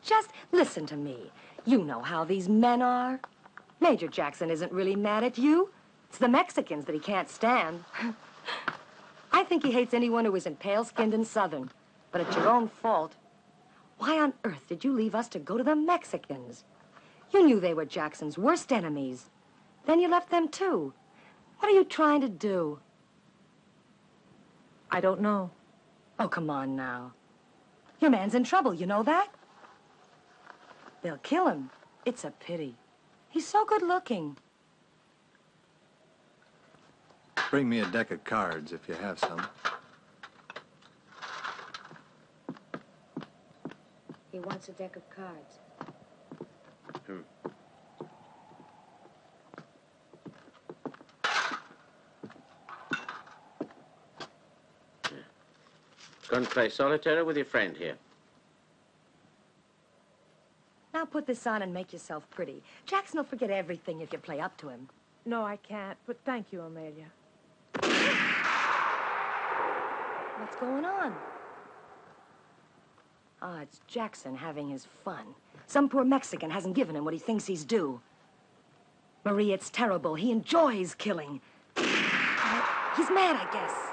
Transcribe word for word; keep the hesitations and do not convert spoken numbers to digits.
just listen to me. You know how these men are. Major Jackson isn't really mad at you. It's the Mexicans that he can't stand. I think he hates anyone who isn't pale-skinned and Southern. But it's your own fault. Why on earth did you leave us to go to the Mexicans? You knew they were Jackson's worst enemies. Then you left them, too. What are you trying to do? I don't know. Oh, come on now. Your man's in trouble, you know that? They'll kill him. It's a pity. He's so good-looking. Bring me a deck of cards if you have some. He wants a deck of cards. Hmm. Going to play solitaire with your friend here. Now put this on and make yourself pretty. Jackson will forget everything if you play up to him. No, I can't, but thank you, Amelia. What's going on? Ah, it's Jackson having his fun. Some poor Mexican hasn't given him what he thinks he's due. Marie, it's terrible. He enjoys killing. He's mad, I guess.